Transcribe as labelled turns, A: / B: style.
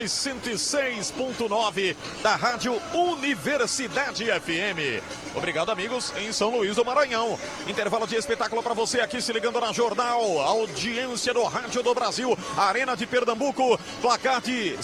A: 106.9 da Rádio Universidade FM. Obrigado, amigos, em São Luís do Maranhão. Intervalo de espetáculo para você aqui se ligando na Jornal. Audiência do Rádio do Brasil, Arena de Pernambuco, placar de